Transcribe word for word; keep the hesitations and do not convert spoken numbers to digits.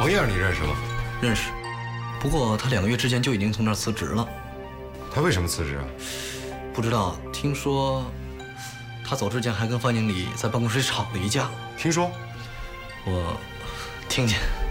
王燕你认识吗？ 认识，不过他两个月之前就已经从那儿辞职了。 他为什么辞职啊？ 不知道，听说他走之前还跟范经理在办公室里吵了一架。 听说？ 我听见。